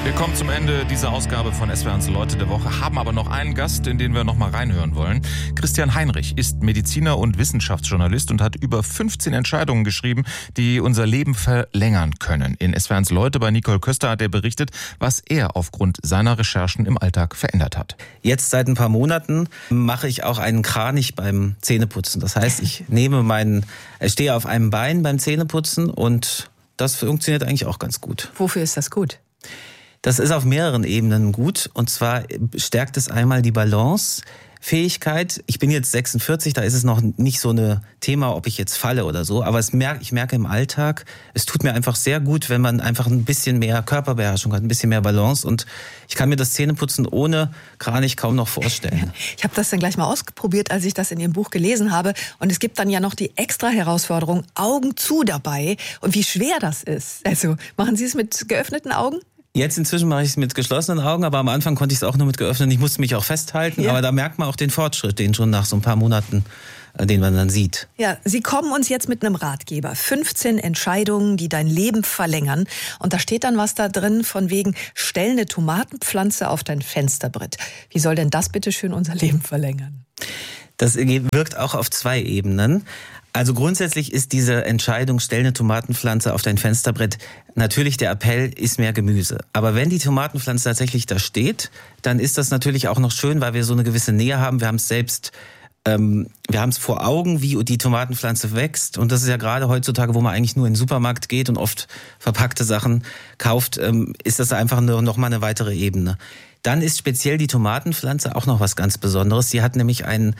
Wir kommen zum Ende dieser Ausgabe von SWR1 Leute der Woche, haben aber noch einen Gast, in den wir noch mal reinhören wollen. Christian Heinrich ist Mediziner und Wissenschaftsjournalist und hat über 15 Entscheidungen geschrieben, die unser Leben verlängern können. In SWR1 Leute bei Nicole Köster hat er berichtet, was er aufgrund seiner Recherchen im Alltag verändert hat. Jetzt seit ein paar Monaten mache ich auch einen Kranich beim Zähneputzen. Das heißt, ich stehe auf einem Bein beim Zähneputzen und das funktioniert eigentlich auch ganz gut. Wofür ist das gut? Das ist auf mehreren Ebenen gut. Und zwar stärkt es einmal die Balancefähigkeit. Ich bin jetzt 46, da ist es noch nicht so ein Thema, ob ich jetzt falle oder so. Aber ich merke im Alltag, es tut mir einfach sehr gut, wenn man einfach ein bisschen mehr Körperbeherrschung hat, ein bisschen mehr Balance. Und ich kann mir das Zähneputzen ohne Kranich kaum noch vorstellen. Ich habe das dann gleich mal ausprobiert, als ich das in Ihrem Buch gelesen habe. Und es gibt dann ja noch die extra Herausforderung, Augen zu dabei. Und wie schwer das ist. Also machen Sie es mit geöffneten Augen? Jetzt inzwischen mache ich es mit geschlossenen Augen, aber am Anfang konnte ich es auch nur mit geöffneten. Ich musste mich auch festhalten, ja. Aber da merkt man auch den Fortschritt, den schon nach so ein paar Monaten, den man dann sieht. Ja, Sie kommen uns jetzt mit einem Ratgeber. 15 Entscheidungen, die dein Leben verlängern. Und da steht dann was da drin von wegen, stell eine Tomatenpflanze auf dein Fensterbrett. Wie soll denn das bitte schön unser Leben verlängern? Das wirkt auch auf zwei Ebenen. Also grundsätzlich ist diese Entscheidung, stell eine Tomatenpflanze auf dein Fensterbrett, natürlich der Appell, iss mehr Gemüse. Aber wenn die Tomatenpflanze tatsächlich da steht, dann ist das natürlich auch noch schön, weil wir so eine gewisse Nähe haben. Wir haben es selbst, wir haben es vor Augen, wie die Tomatenpflanze wächst. Und das ist ja gerade heutzutage, wo man eigentlich nur in den Supermarkt geht und oft verpackte Sachen kauft, ist das einfach noch mal eine weitere Ebene. Dann ist speziell die Tomatenpflanze auch noch was ganz Besonderes. Sie hat nämlich einen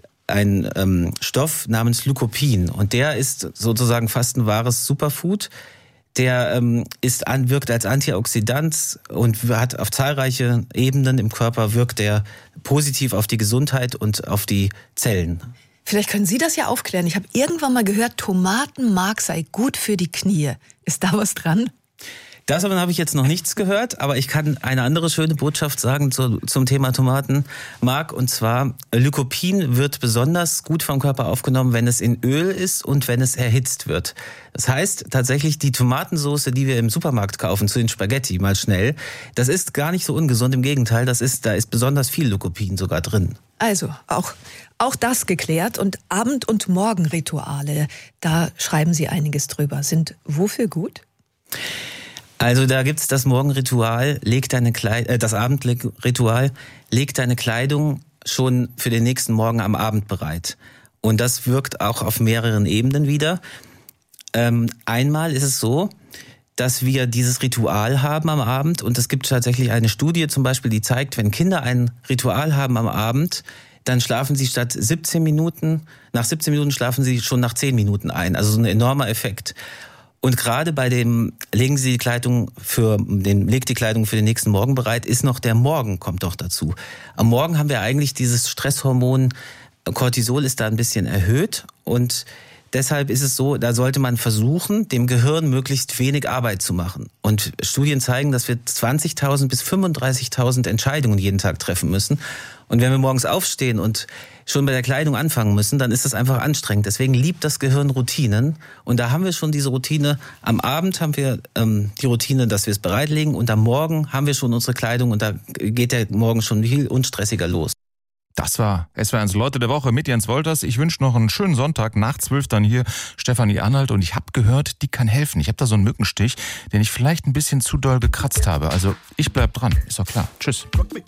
Stoff namens Lycopin und der ist sozusagen fast ein wahres Superfood. Der wirkt als Antioxidant und hat auf zahlreiche Ebenen im Körper, wirkt der positiv auf die Gesundheit und auf die Zellen. Vielleicht können Sie das ja aufklären. Ich habe irgendwann mal gehört, Tomatenmark sei gut für die Knie. Ist da was dran? Davon habe ich jetzt noch nichts gehört, aber ich kann eine andere schöne Botschaft sagen zum Thema Tomatenmark. Und zwar, Lycopin wird besonders gut vom Körper aufgenommen, wenn es in Öl ist und wenn es erhitzt wird. Das heißt tatsächlich, die Tomatensauce, die wir im Supermarkt kaufen, zu den Spaghetti mal schnell, das ist gar nicht so ungesund. Im Gegenteil, da ist besonders viel Lycopin sogar drin. Also, auch das geklärt. Und Abend- und Morgenrituale, da schreiben Sie einiges drüber. Sind wofür gut? Also da gibt's das Morgenritual, das Abendritual, leg deine Kleidung schon für den nächsten Morgen am Abend bereit. Und das wirkt auch auf mehreren Ebenen wieder. Einmal ist es so, dass wir dieses Ritual haben am Abend und es gibt tatsächlich eine Studie zum Beispiel, die zeigt, wenn Kinder ein Ritual haben am Abend, dann schlafen sie nach 17 Minuten schlafen sie schon nach 10 Minuten ein. Also so ein enormer Effekt. Und gerade bei dem legt die Kleidung für den nächsten Morgen bereit, ist noch der Morgen kommt doch dazu. Am Morgen haben wir eigentlich dieses Stresshormon, Cortisol ist da ein bisschen erhöht und deshalb ist es so, da sollte man versuchen, dem Gehirn möglichst wenig Arbeit zu machen. Und Studien zeigen, dass wir 20.000 bis 35.000 Entscheidungen jeden Tag treffen müssen. Und wenn wir morgens aufstehen und schon bei der Kleidung anfangen müssen, dann ist das einfach anstrengend. Deswegen liebt das Gehirn Routinen. Und da haben wir schon diese Routine. Am Abend haben wir die Routine, dass wir es bereitlegen. Und am Morgen haben wir schon unsere Kleidung. Und da geht der Morgen schon viel unstressiger los. Das war SWR1 Leute der Woche mit Jens Wolters. Ich wünsche noch einen schönen Sonntag. Nach 12 dann hier Stefanie Arnold. Und ich habe gehört, die kann helfen. Ich habe da so einen Mückenstich, den ich vielleicht ein bisschen zu doll gekratzt habe. Also ich bleib dran. Ist doch klar. Tschüss.